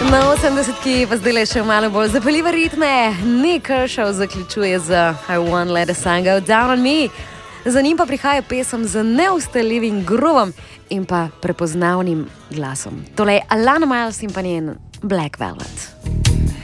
Na 80-ki pa zdaj le še malo bolj zapeljive ritme. Nick Kershaw zaključuje z I Won't Let the Sun Go Down on Me. Za njim pa prihaja pesem z neustaljivim groovom in pa prepoznavnim glasom. Tole je Alana Miles in pa njen Black Velvet.